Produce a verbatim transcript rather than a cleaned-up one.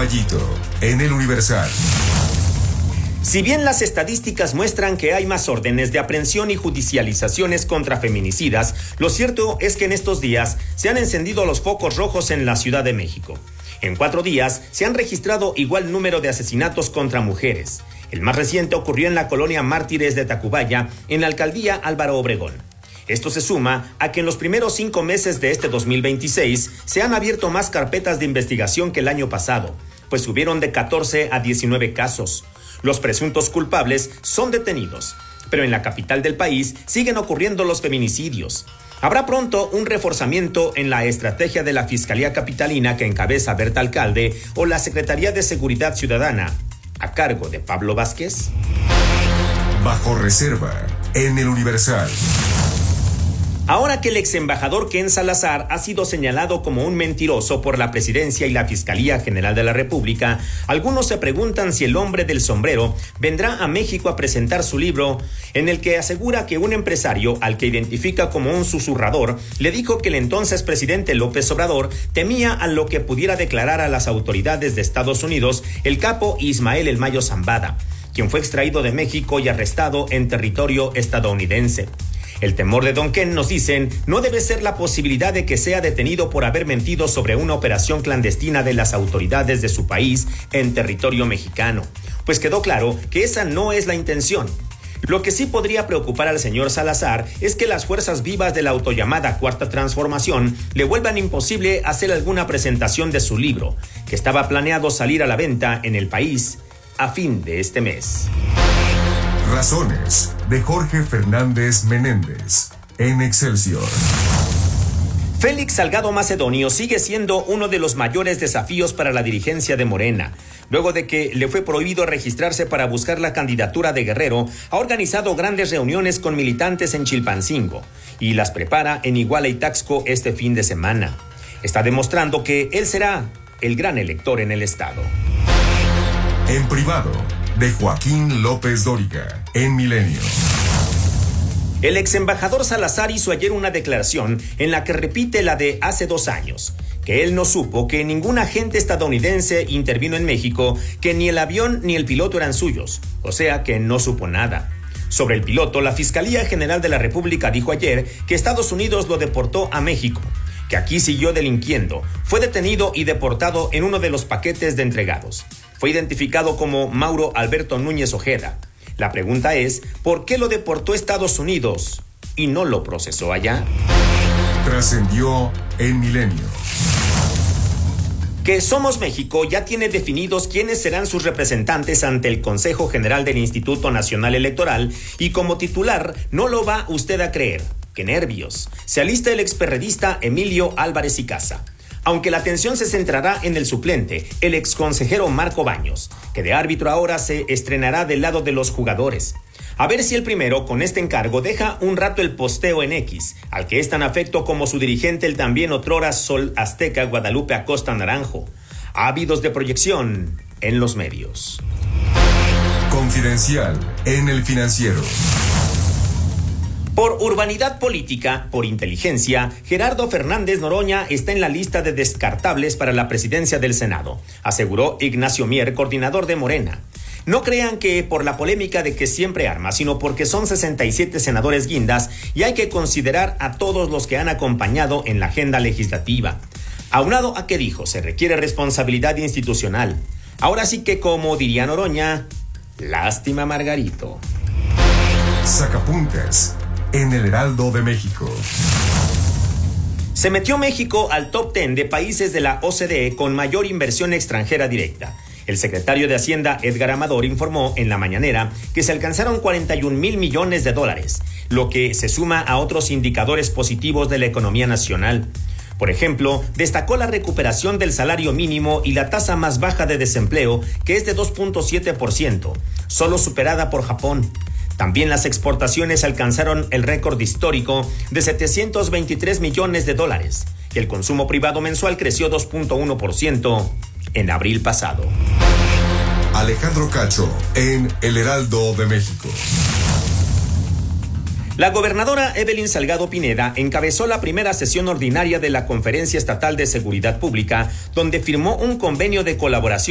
Caballito, en El Universal. Si bien las estadísticas muestran que hay más órdenes de aprehensión y judicializaciones contra feminicidas, lo cierto es que en estos días se han encendido los focos rojos en la Ciudad de México. En cuatro días se han registrado igual número de asesinatos contra mujeres. El más reciente ocurrió en la colonia Mártires de Tacubaya, en la alcaldía Álvaro Obregón. Esto se suma a que en los primeros cinco meses de este dos mil veintiséis se han abierto más carpetas de investigación que el año pasado, pues subieron de catorce a diecinueve casos. Los presuntos culpables son detenidos, pero en la capital del país siguen ocurriendo los feminicidios. Habrá pronto un reforzamiento en la estrategia de la Fiscalía Capitalina que encabeza Berta Alcalde o la Secretaría de Seguridad Ciudadana, a cargo de Pablo Vázquez. Bajo reserva, en El Universal. Ahora que el ex embajador Ken Salazar ha sido señalado como un mentiroso por la Presidencia y la Fiscalía General de la República, algunos se preguntan si el hombre del sombrero vendrá a México a presentar su libro, en el que asegura que un empresario, al que identifica como un susurrador, le dijo que el entonces presidente López Obrador temía a lo que pudiera declarar a las autoridades de Estados Unidos el capo Ismael El Mayo Zambada, quien fue extraído de México y arrestado en territorio estadounidense. El temor de Don Ken, nos dicen, no debe ser la posibilidad de que sea detenido por haber mentido sobre una operación clandestina de las autoridades de su país en territorio mexicano, pues quedó claro que esa no es la intención. Lo que sí podría preocupar al señor Salazar es que las fuerzas vivas de la autollamada Cuarta Transformación le vuelvan imposible hacer alguna presentación de su libro, que estaba planeado salir a la venta en el país a fin de este mes. Razones, de Jorge Fernández Menéndez, en Excelsior. Félix Salgado Macedonio sigue siendo uno de los mayores desafíos para la dirigencia de Morena. Luego de que le fue prohibido registrarse para buscar la candidatura de Guerrero, ha organizado grandes reuniones con militantes en Chilpancingo y las prepara en Iguala y Taxco este fin de semana. Está demostrando que él será el gran elector en el estado. En privado, de Joaquín López Dóriga, en Milenio. El ex embajador Salazar hizo ayer una declaración en la que repite la de hace dos años, que él no supo que ningún agente estadounidense intervino en México, que ni el avión ni el piloto eran suyos, o sea que no supo nada. Sobre el piloto, la Fiscalía General de la República dijo ayer que Estados Unidos lo deportó a México, que aquí siguió delinquiendo, fue detenido y deportado en uno de los paquetes de entregados. Fue identificado como Mauro Alberto Núñez Ojeda. La pregunta es, ¿por qué lo deportó Estados Unidos y no lo procesó allá? Trascendió en Milenio. Que Somos México ya tiene definidos quiénes serán sus representantes ante el Consejo General del Instituto Nacional Electoral y como titular no lo va usted a creer. ¡Qué nervios! Se alista el experredista Emilio Álvarez y Casa. Aunque la atención se centrará en el suplente, el exconsejero Marco Baños, que de árbitro ahora se estrenará del lado de los jugadores. A ver si el primero, con este encargo, deja un rato el posteo en X, al que es tan afecto como su dirigente, el también otrora Sol Azteca Guadalupe Acosta Naranjo, ávidos de proyección en los medios. Confidencial en El Financiero. Por urbanidad política, por inteligencia, Gerardo Fernández Noroña está en la lista de descartables para la presidencia del Senado, aseguró Ignacio Mier, coordinador de Morena. No crean que por la polémica de que siempre arma, sino porque son sesenta y siete senadores guindas y hay que considerar a todos los que han acompañado en la agenda legislativa. Aunado a que dijo, se requiere responsabilidad institucional. Ahora sí que, como diría Noroña, lástima Margarito. Sacapuntas en El Heraldo de México. Se metió México al top diez de países de la O C D E con mayor inversión extranjera directa. El secretario de Hacienda, Edgar Amador, informó en la mañanera que se alcanzaron cuarenta y un mil millones de dólares, lo que se suma a otros indicadores positivos de la economía nacional. Por ejemplo, destacó la recuperación del salario mínimo y la tasa más baja de desempleo, que es de dos punto siete por ciento, solo superada por Japón. También las exportaciones alcanzaron el récord histórico de setecientos veintitrés millones de dólares y el consumo privado mensual creció dos punto uno por ciento en abril pasado. Alejandro Cacho en El Heraldo de México. La gobernadora Evelyn Salgado Pineda encabezó la primera sesión ordinaria de la Conferencia Estatal de Seguridad Pública, donde firmó un convenio de colaboración